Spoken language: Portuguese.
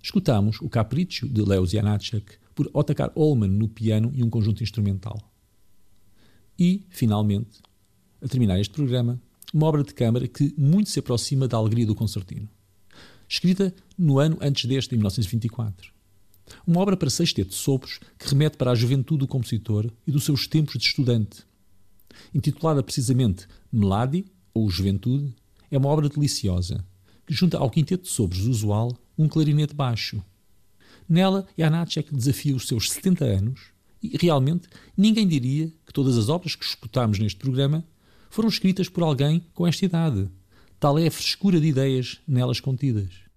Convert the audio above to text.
Escutamos o Capriccio de Leos Janáček por Otakar Ullmann no piano e um conjunto instrumental. E, finalmente, a terminar este programa, uma obra de câmara que muito se aproxima da alegria do concertino. Escrita no ano antes deste, em 1924. Uma obra para sexteto de sopros que remete para a juventude do compositor e dos seus tempos de estudante. Intitulada precisamente Mladi, ou Juventude, é uma obra deliciosa, que junta ao quinteto de sopros usual um clarinete baixo. Nela, Janáček desafia os seus 70 anos e, realmente, ninguém diria que todas as obras que escutamos neste programa foram escritas por alguém com esta idade. Tal é a frescura de ideias nelas contidas.